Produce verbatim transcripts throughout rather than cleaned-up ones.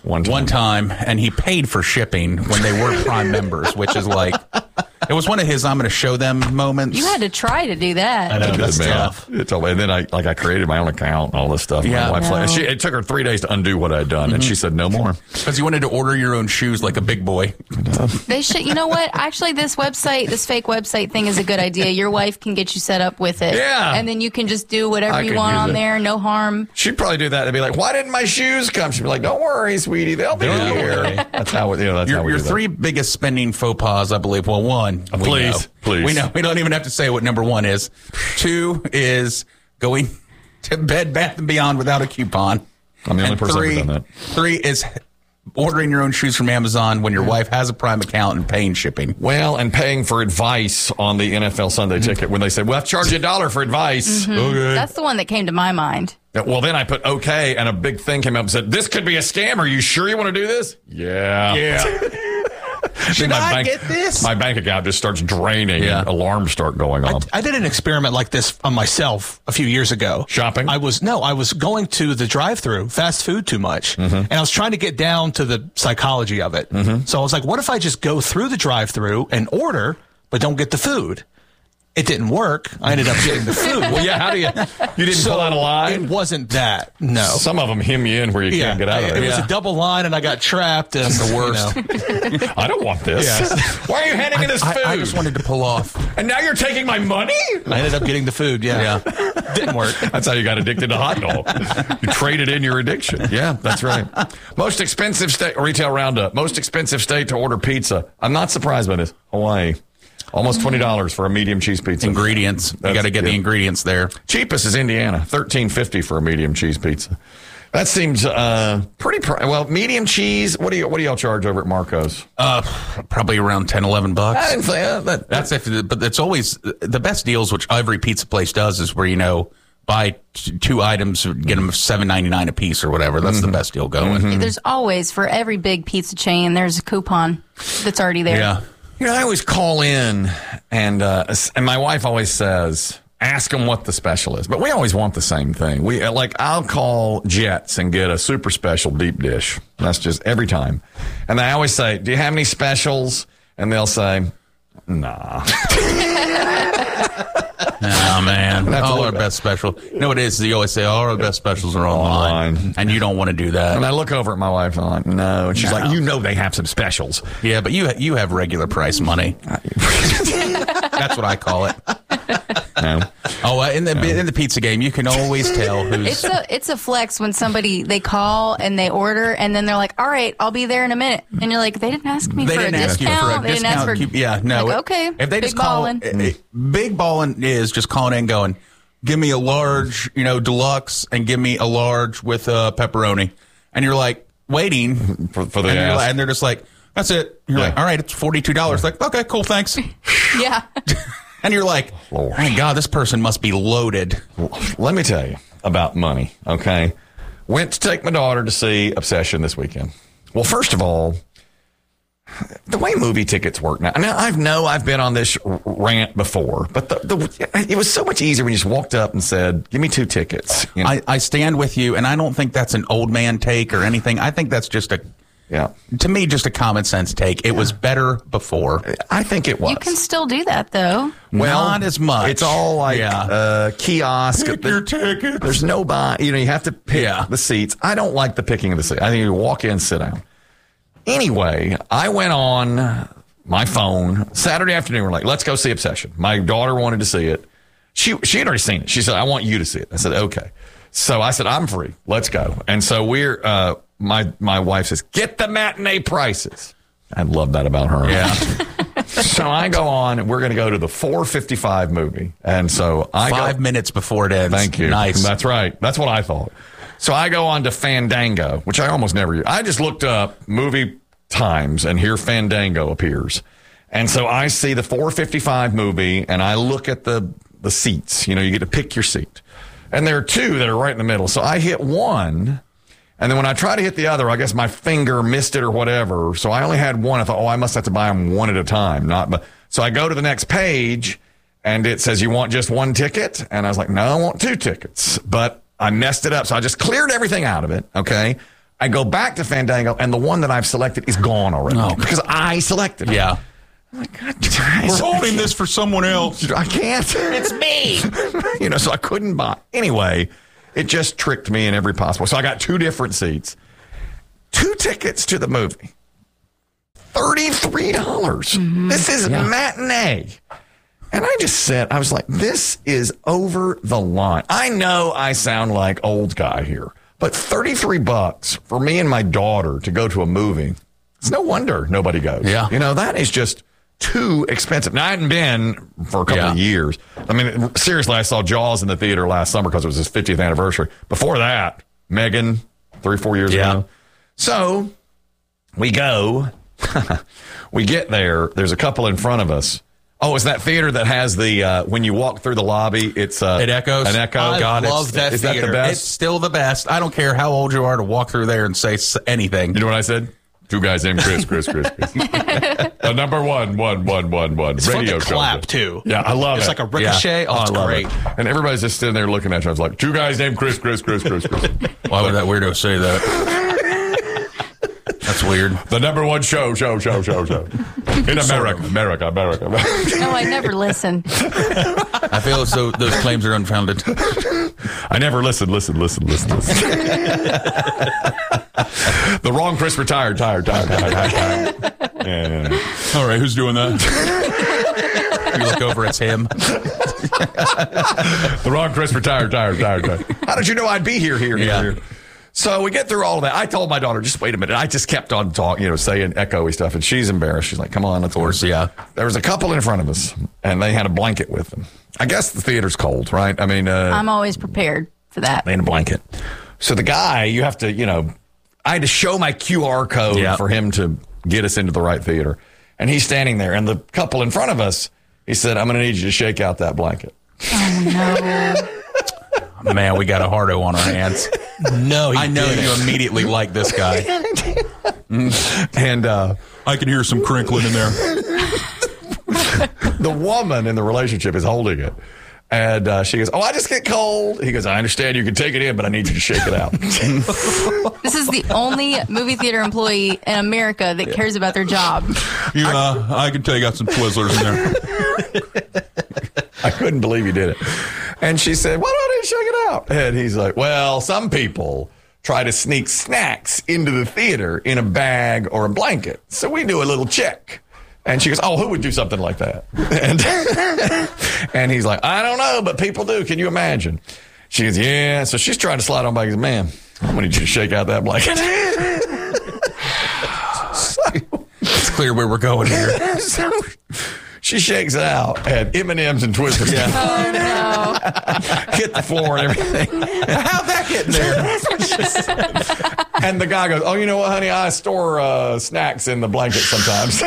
One time. One time, and he paid for shipping when they were Prime members, which is like, it was one of his I'm going to show them moments. You had to try to do that. I know, It that's did, man. tough. It's all, and then I like I created my own account and all this stuff. Yeah. My wife, No. and she, it took her three days to undo what I had done, and she said no more. Because you wanted to order your own shoes like a big boy. They should. You know what? Actually, this website, this fake website thing is a good idea. Your wife can get you set up with it. Yeah. And then you can just do whatever I you could want use on it. there. No harm. She'd probably do that. They'd be like, "Why didn't my shoes come?" She'd be like, "Don't worry, sweetie, they'll be Don't here." worry. That's how we, you know. That's Your, how we your do that. three biggest spending faux pas, I believe. Well, one, we please, know. please. We know. We don't even have to say what number one is. Two is going to Bed Bath and Beyond without a coupon. I'm the only And person three, who's done that. Three is ordering your own shoes from Amazon when your wife has a Prime account and paying shipping. Well, and paying for advice on the N F L Sunday ticket when they say, "Well, I'll charge you a dollar for advice." Okay. That's the one that came to my mind. Well, then I put okay, and a big thing came up and said, "This could be a scam. Are you sure you want to do this?" Yeah. Yeah. Should my I bank, get this? My bank account just starts draining Yeah. and alarms start going I, off. I did an experiment like this on myself a few years ago. Shopping? I was no, I was going to the drive-through, fast food too much, Mm-hmm. and I was trying to get down to the psychology of it. So I was like, what if I just go through the drive-through and order, but don't get the food? It didn't work. I ended up getting the food. Well, yeah, how do you? You didn't So pull out a It line? wasn't that. No. Some of them hem you in where you yeah, can't get out of it it. was Yeah. a double line, and I got trapped. And, That's the worst. you know. I don't want this. Yes. Why are you handing me this food? I, I just wanted to pull off. and now you're taking my money? I ended up getting the food. Yeah, didn't work. That's how you got addicted to hot dog. You traded in your addiction. Yeah, that's right. Most expensive state, retail roundup, most expensive state to order pizza. I'm not surprised by this. Hawaii. Almost twenty dollars for a medium cheese pizza. Ingredients. You That's got to get good. the ingredients there. Cheapest is Indiana, thirteen fifty for a medium cheese pizza. That seems uh, pretty pri- well. Medium cheese. What do you what do y'all charge over at Marco's? Uh, probably around ten, eleven bucks. I didn't say uh, that. That's if, but it's always the best deals, which every pizza place does, is where you know buy t- two items, get them seven ninety nine a piece or whatever. That's the best deal going. There's always, for every big pizza chain, there's a coupon that's already there. Yeah, You know, I always call in, and uh, and my wife always says, "Ask them what the special is." But we always want the same thing. We uh, like I'll call Jets and get a super special deep dish. That's just every time. And I always say, "Do you have any specials?" And they'll say, "Nah." oh man, That's a all little our bit. best special. You know what it is? You always say all our best specials are online, Online. and you don't want to do that. And I look over at my wife and I'm like, "No," and she's No. like, "You know they have some specials." Yeah, but you you have regular price money. That's what I call it. No. Oh, uh, in the in the pizza game, you can always tell who's. It's a it's a flex when somebody they call and they order and then they're like, all right, I'll be there in a minute, and you're like, they didn't ask me They for didn't a ask you discount. for a they didn't ask discount. for Keep- yeah, no. Like, okay, If they big just call, ballin'. eh, eh, big ballin' is just calling in, going, give me a large, you know, deluxe, and give me a large with uh, pepperoni, and you're like waiting For, for the and, you're ask. like- and they're just like, that's it. You're Yeah. like, all right, it's forty two dollars. Like, okay, cool, thanks. Yeah. And you're like, Lord. my God, this person must be loaded. Let me tell you about money, okay? Went to take my daughter to see Obsession this weekend. Well, first of all, the way movie tickets work now, now I know I've been on this r- rant before, but the, the, it was so much easier when you just walked up and said, give me two tickets. You know? I, I stand with you, and I don't think that's an old man take or anything. I think that's just a, yeah, to me, just a common sense take. It was better before. I think it was. You can still do that though. Well, Not as much. It's all like Yeah. uh, kiosk. Pick There- your tickets. There's no buy. You know, you have to pick Yeah. the seats. I don't like the picking of the seat. I think you walk in, sit down. Anyway, I went on my phone Saturday afternoon. We're like, let's go see Obsession. My daughter wanted to see it. She she had already seen it. She said, I want you to see it. I said, okay. So I said, I'm free. Let's go. And so we're uh, my my wife says, get the matinee prices. I love that about her. Yeah. So I go on, and we're going to go to the four fifty-five movie. And so I go. Five minutes before it ends. Thank you. Nice. That's right. That's what I thought. So I go on to Fandango, which I almost never use. I just looked up movie times, and here Fandango appears. And so I see the four fifty-five movie, and I look at the, the seats. You know, you get to pick your seat. And there are two that are right in the middle. So I hit one, and then when I try to hit the other, I guess my finger missed it or whatever. So I only had one. I thought, oh, I must have to buy them one at a time. Not, but so I go to the next page, and it says, you want just one ticket? And I was like, no, I want two tickets. But I messed it up. So I just cleared everything out of it. Okay. I go back to Fandango, and the one that I've selected is gone already Oh. because I selected it. Yeah. I'm like, God, we're We're holding this for someone else. I can't. It's me. You know, so I couldn't buy. Anyway, it just tricked me in every possible. So I got two different seats, two tickets to the movie, thirty-three dollars. Mm-hmm. This is yeah. matinee. And I just said, I was like, this is over the line. I know I sound like old guy here, but thirty-three bucks for me and my daughter to go to a movie, it's no wonder nobody goes. Yeah. You know, that is just too expensive. Now, I hadn't been for a couple yeah. of years. I mean, seriously, I saw Jaws in the theater last summer because it was his fiftieth anniversary. Before that, Megan, three, four years yeah. ago. So we go. We get there. There's a couple in front of us. Oh, it's that theater that has the, uh, when you walk through the lobby, it's uh, it echoes. An echo. I God, love it's, that is theater. That the best? It's still the best. I don't care how old you are to walk through there and say anything. You know what I said? Two guys named Chris, Chris, Chris, Chris. uh, number one, one, one, one, one. It's Radio fun to clap, show. too. Yeah, I love it's it. It's like a ricochet. Yeah. Oh, it's I love great. It. And everybody's just sitting there looking at you. I was like, two guys named Chris, Chris, Chris, Chris, Chris. Why would that weirdo say that? That's weird. The number one show, show, show, show, show. In America, America, America, America. No, I never listen. I feel as though those claims are unfounded. I never listen, listen, listen, listen, listen. The wrong Chris retired, tired, tired, tired, tired, tired. Yeah, yeah, yeah. All right, who's doing that? You look over, it's him. The wrong Chris retired, tired, tired, tired. How did you know I'd be here, here, yeah. here, here? So we get through all of that. I told my daughter, just wait a minute. I just kept on talking, you know, saying echoey stuff, and she's embarrassed. She's like, come on, let's go. Of course, yeah. There was a couple in front of us, and they had a blanket with them. I guess the theater's cold, right? I mean, uh, I'm always prepared for that. They had a blanket. So the guy, you have to, you know, I had to show my Q R code yeah. for him to get us into the right theater. And he's standing there, and the couple in front of us, he said, I'm going to need you to shake out that blanket. Oh, no. Man, we got a hardo on our hands. No, he I know didn't. you immediately like this guy. Mm. And uh, I can hear some crinkling in there. The woman in the relationship is holding it. And uh, she goes, oh, I just get cold. He goes, I understand you can take it in, but I need you to shake it out. This is the only movie theater employee in America that cares about their job. You, uh, I can take out some Twizzlers in there. I couldn't believe he did it. And she said, why don't I shake it out? And he's like, well, some people try to sneak snacks into the theater in a bag or a blanket. So we do a little check. And she goes, oh, who would do something like that? And, and he's like, I don't know, but people do. Can you imagine? She goes, yeah. So she's trying to slide on by. He goes, man, I'm going to need you to shake out that blanket. So, it's clear where we're going here. So she shakes it out, and M and M's and Twizzlers yeah. Oh, no. hit the floor and everything. How'd that get in there? And the guy goes, oh, you know what, honey? I store uh, snacks in the blanket sometimes.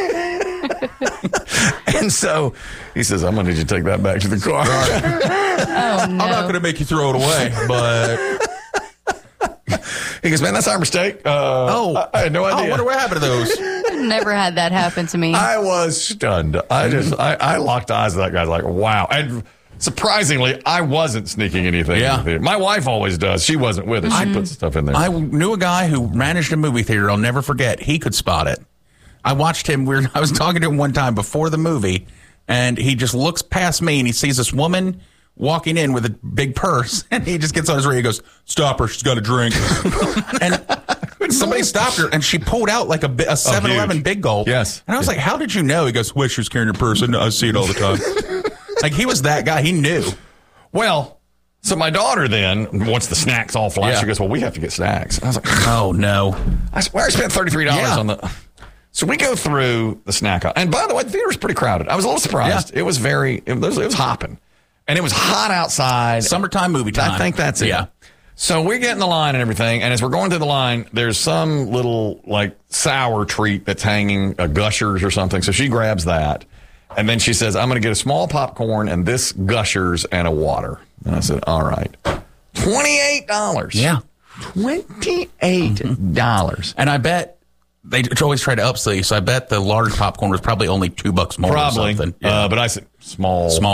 And so he says, I'm going to need you to take that back to the car. Oh, no. I'm not going to make you throw it away, but... He goes, man, that's our mistake. Uh, oh, I, I had no idea. I wonder what happened to those. I've never had that happen to me. I was stunned. I just, I, I locked eyes with that guy. Like, wow. And surprisingly, I wasn't sneaking anything. Yeah. In the theater. My wife always does. She wasn't with us. She Mm-hmm. puts stuff in there. I knew a guy who managed a movie theater. I'll never forget. He could spot it. I watched him. We were, I was talking to him one time before the movie, and he just looks past me, and he sees this woman walking in with a big purse, and he just gets on his radio and goes, stop her, she's got a drink. And somebody stopped her, and she pulled out like a, a seven eleven huge. Big Gulp. Yes. And I was like, how did you know? He goes, well, she was carrying her purse, and I see it all the time. Like, he was that guy. He knew. Well, so my daughter then, once the snacks all fly, Yeah. she goes, well, we have to get snacks. And I was like, Oh, no. I swear I spent thirty-three dollars Yeah. on the... So we go through the snack aisle. And by the way, the theater was pretty crowded. I was a little surprised. Yeah. It was very... It was, it was hopping. And it was hot outside. Summertime movie time. I think that's it. Yeah. So we get in the line and everything, and as we're going through the line, there's some little like sour treat that's hanging, a Gushers or something. So she grabs that, and then she says, "I'm going to get a small popcorn and this Gushers and a water." And I said, "All right, twenty-eight dollars." Yeah. twenty-eight dollars. And I bet they always try to upsell you, so I bet the large popcorn was probably only two bucks more Probably, or something. uh, but I said small, Small.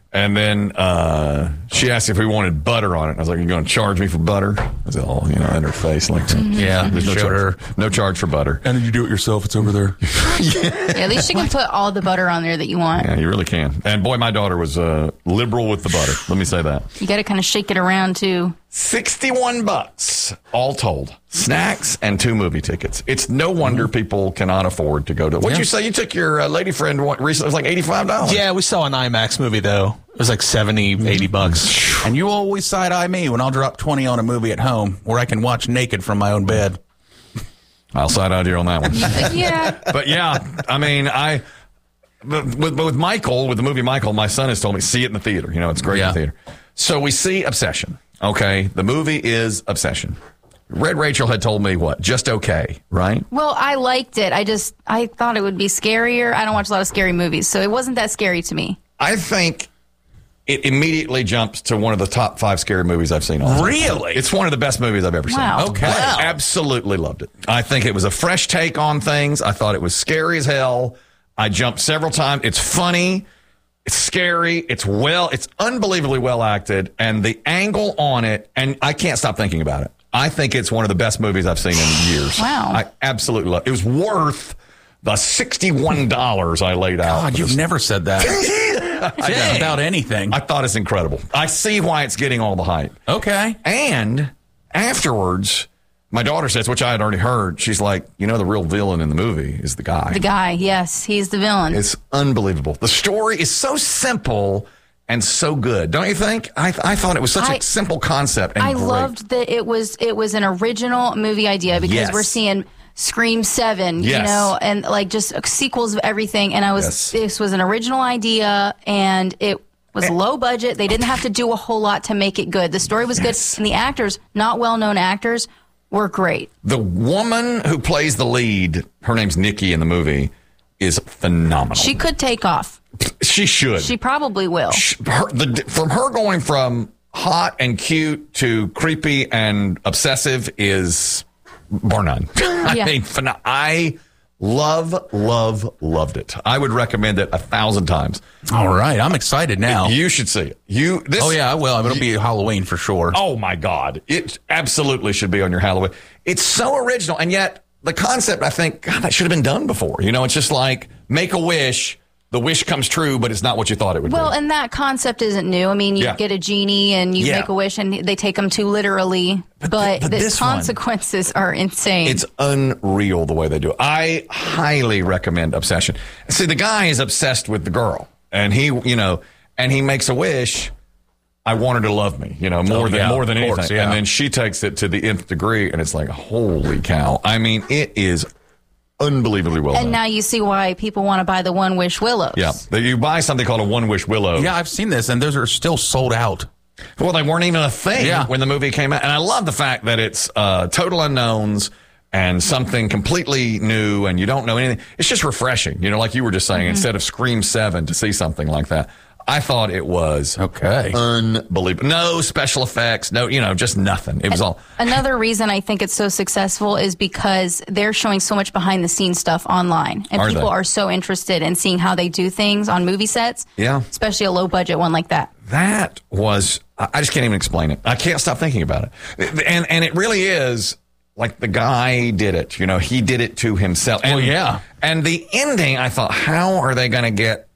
And then uh, she asked if we wanted butter on it. I was like, "You're going to charge me for butter?" I was all, you know, in her face like, Yeah, there's no showed charge, her. no charge for butter. And then you do it yourself. It's over there. Yeah, at least you can put all the butter on there that you want. Yeah, you really can. And boy, my daughter was uh, liberal with the butter. Let me say that. You got to kind of shake it around too. sixty-one bucks all told. Snacks and two movie tickets. It's no wonder people cannot afford to go to. What'd Yeah. you say? You took your uh, lady friend what, recently? It was like eighty-five dollars. Yeah, we saw an IMAX movie, though. It was like seventy, eighty bucks. And you always side eye me when I'll drop twenty on a movie at home where I can watch naked from my own bed. I'll side out here on that one. Yeah. But yeah, I mean, I. But with, but with Michael, with the movie Michael, my son has told me, see it in the theater. You know, it's great Yeah. in the theater. So we see Obsession. Okay. The movie is Obsession. Red Rachel had told me what? Just okay, right? Well, I liked it. I just I thought it would be scarier. I don't watch a lot of scary movies, so it wasn't that scary to me. I think it immediately jumps to one of the top five scary movies I've seen. All time. Really? It's one of the best movies I've ever Wow. seen. Okay. I absolutely loved it. I think it was a fresh take on things. I thought it was scary as hell. I jumped several times. It's funny. It's scary. It's well, it's unbelievably well acted. And the angle on it, and I can't stop thinking about it. I think it's one of the best movies I've seen in years. Wow. I absolutely love it. It was worth the sixty-one dollars I laid out. God, for you've this. never said that. Dang. Without anything. I thought it's incredible. I see why it's getting all the hype. Okay. And afterwards, my daughter says, which I had already heard, she's like, you know, the real villain in the movie is the guy. The guy, yes, he's the villain. It's unbelievable. The story is so simple and so good, don't you think? I, I thought it was such I- a simple concept and I great. loved that it was it was an original movie idea because Yes. we're seeing Scream seven, you Yes. know, and like just sequels of everything. And I was Yes. this was an original idea, and it was low budget. They didn't have to do a whole lot to make it good. The story was Yes. good, and the actors, not well known actors, were great. The woman who plays the lead, her name's Nikki in the movie, is phenomenal. She could take off. She should. She probably will. her, the, from her going from hot and cute to creepy and obsessive is bar none. I Yeah. mean, phen- I love, love, loved it. I would recommend it a thousand times. All right. I'm excited now. You should see it. You. This, Oh, yeah, I will. It'll be Halloween for sure. Oh my God! It absolutely should be on your Halloween. It's so original, and yet the concept, I think, God, that should have been done before. You know, it's just like make a wish. The wish comes true, but it's not what you thought it would Well, be. and that concept isn't new. I mean, you Yeah. get a genie and you Yeah. make a wish, and they take them too literally. But, th- but the this one- consequences are insane. It's unreal the way they do it. I highly recommend Obsession. See, the guy is obsessed with the girl, and he, you know, and he makes a wish. I want her to love me, you know, more Oh, than yeah, more than of course, anything. yeah. And then she takes it to the nth degree, and it's like, holy cow! I mean, it is unbelievably well and done. now you see why people want to buy the One Wish Willows. Yeah, that you buy something called a One Wish Willow. Yeah, I've seen this, and those are still sold out. Well, they weren't even a thing Yeah. when the movie came out. And I love the fact that it's uh, total unknowns and something completely new and you don't know anything. It's just refreshing. You know, like you were just saying, Mm-hmm. instead of Scream seven to see something like that. I thought it was Okay. unbelievable. No special effects, no, you know, just nothing. It was all. Another reason I think it's so successful is because they're showing so much behind the scenes stuff online. And Are people they? are so interested in seeing how they do things on movie sets. Yeah. Especially a low budget one like that. That was, I I just can't even explain it. I can't stop thinking about it. And, and it really is like the guy did it. You know, he did it to himself. And, Well, yeah. And the ending, I thought, how are they going to get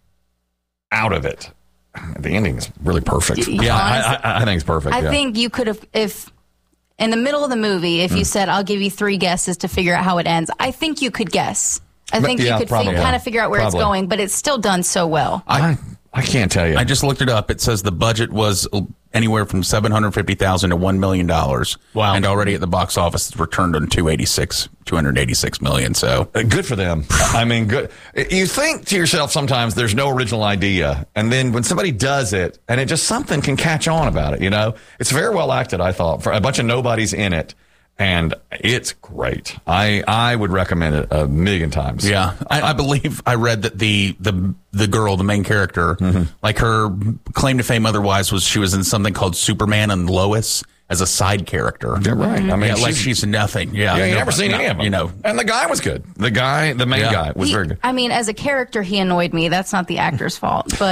out of it? The ending is really perfect. Y- Yeah, honestly, I, I, I think it's perfect. I yeah. think you could have, if in the middle of the movie, if Mm. you said, I'll give you three guesses to figure out how it ends, I think you could guess. I think yeah, you could probably. kind of figure out where Probably. it's going, but it's still done so well. I, I can't tell you. I just looked it up. It says the budget was anywhere from seven hundred fifty thousand dollars to one million dollars. Wow. And already at the box office, it's returned on two eighty-six, two hundred eighty-six million. So Uh, Good for them. I mean, good. You think to yourself sometimes there's no original idea. And then when somebody does it and it just something can catch on about it, you know, it's very well acted, I thought, for a bunch of nobodies in it. And it's great. I, I would recommend it a million times. yeah, I, I believe I read that the the the girl, the main character, like her claim to fame otherwise was she was in something called Superman and Lois as a side character. You're right. I mean, Yeah, like she's, she's nothing. Yeah, yeah, you no, never seen no, any of them. You know, And the guy was good. The guy, the main Yeah. guy was He- very good. I mean, as a character, he annoyed me. That's not the actor's fault, but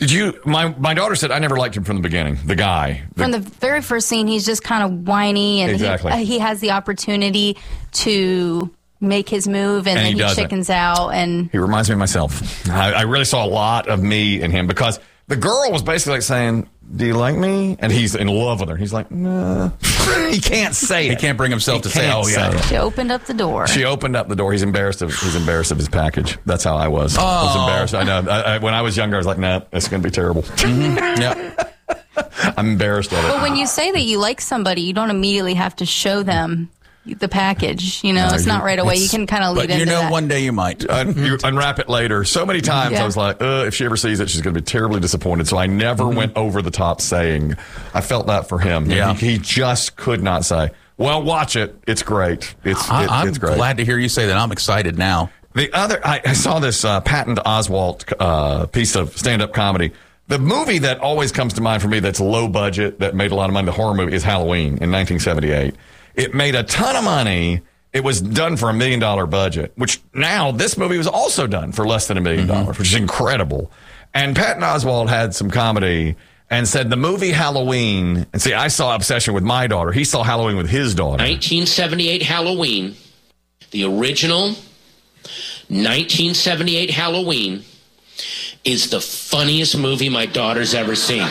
Did you? My my daughter said I never liked him from the beginning. The guy. The, From the very first scene, he's just kind of whiny, and Exactly. he, uh, he has the opportunity to make his move, and, And he then he, doesn't. chickens out. And He reminds me of myself. I, I really saw a lot of me in him because the girl was basically like saying, "Do you like me?" And he's in love with her. He's like, "Nah." He can't say it. He can't bring himself He to say, can't "Oh yeah." say it. she opened up the door. She opened up the door. He's embarrassed of he's embarrassed of his package. That's how I was. I was Oh. embarrassed. I know. I, I, when I was younger, I was like, "Nah, it's going to be terrible." Yeah. I'm embarrassed of it. But when you say that you like somebody, you don't immediately have to show them the package. You know, No, it's you- not right away. You it's- can kind of lead But you into know, that. one day you might. Un- you unwrap it later. So many times Yeah. I was like, uh, if she ever sees it, she's going to be terribly disappointed. So I never went over the top saying, I felt that for him. Yeah. He, he just could not say, well, watch it. It's great. It's, I, it, I'm it's great. glad to hear you say that. I'm excited now. The other, I, I saw this uh, Patton Oswalt uh, piece of stand-up comedy. The movie that always comes to mind for me that's low budget, that made a lot of money, the horror movie, is Halloween in nineteen seventy-eight. It made a ton of money. It was done for a million dollar budget, which now this movie was also done for less than a million dollars, which is incredible. And Patton Oswalt had some comedy and said the movie Halloween, and see, I saw Obsession with my daughter. He saw Halloween with his daughter. nineteen seventy-eight Halloween, the original nineteen seventy-eight Halloween, is the funniest movie my daughter's ever seen.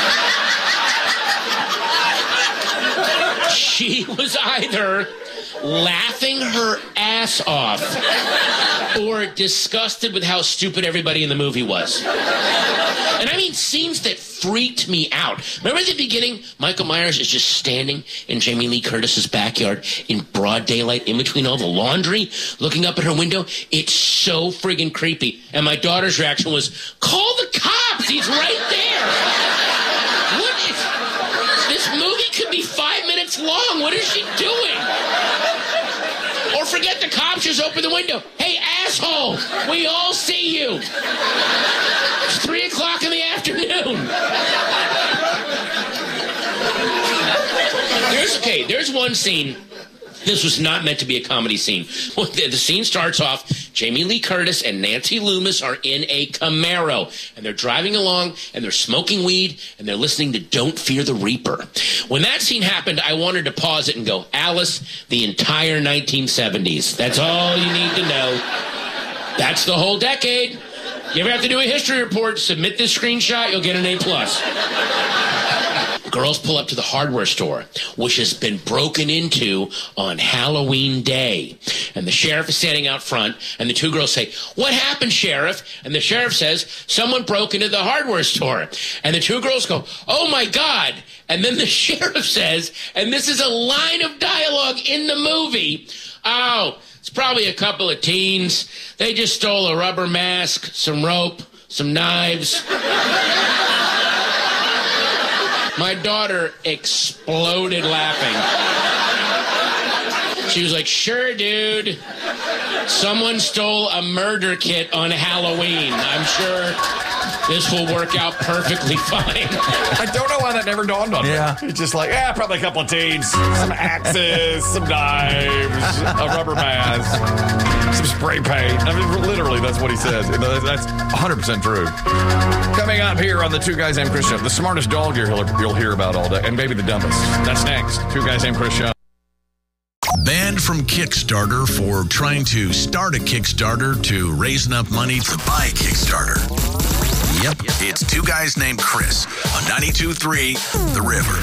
She was either laughing her ass off or disgusted with how stupid everybody in the movie was. And I mean scenes that freaked me out. Remember at the beginning, Michael Myers is just standing in Jamie Lee Curtis's backyard in broad daylight in between all the laundry, looking up at her window. It's so friggin' creepy. And my daughter's reaction was, call the cops! He's right there! What is... This movie could be five minutes long. What is she doing? Or forget the cops, just open the window. Hey, asshole, we all see you. It's three o'clock in the afternoon. There's, okay, there's one scene. This was not meant to be a comedy scene. Well, the, the scene starts off, Jamie Lee Curtis and Nancy Loomis are in a Camaro, and they're driving along, and they're smoking weed, and they're listening to Don't Fear the Reaper. When that scene happened, I wanted to pause it and go, Alice, the entire nineteen seventies. That's all you need to know. That's the whole decade. You ever have to do a history report, submit this screenshot, you'll get an A plus. Girls pull up to the hardware store, which has been broken into on Halloween Day. And the sheriff is standing out front, and the two girls say, what happened, Sheriff? And the sheriff says, someone broke into the hardware store. And the two girls go, oh my God. And then the sheriff says, and this is a line of dialogue in the movie, oh, it's probably a couple of teens. They just stole a rubber mask, some rope, some knives. My daughter exploded laughing. She was like, sure, dude. Someone stole a murder kit on Halloween. I'm sure this will work out perfectly fine. I don't know why that never dawned on me. Yeah. It's just like, yeah, probably a couple of teens, some axes, some knives, a rubber mask, some spray paint. I mean, literally, that's what he says. That's one hundred percent true. Coming up here on the Two Guys Named Chris Show, the smartest dog you'll, you'll hear about all day, and maybe the dumbest. That's next. Two Guys Named Chris Show. Banned from Kickstarter for trying to start a Kickstarter to raise enough money to buy a Kickstarter. Yep, it's Two Guys Named Chris on ninety-two point three The River.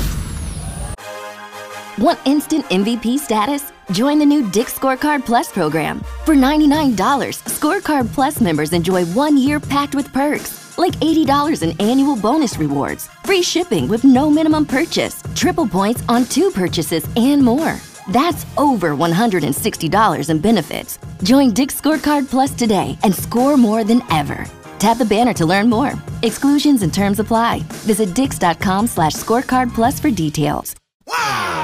Want instant M V P status? Join the new Dick's Scorecard Plus program. For ninety-nine dollars, Scorecard Plus members enjoy one year packed with perks, like eighty dollars in annual bonus rewards, free shipping with no minimum purchase, triple points on two purchases, and more. That's over one hundred sixty dollars in benefits. Join Dick's Scorecard Plus today and score more than ever. Tap the banner to learn more. Exclusions and terms apply. Visit dix.com slash scorecard plus for details.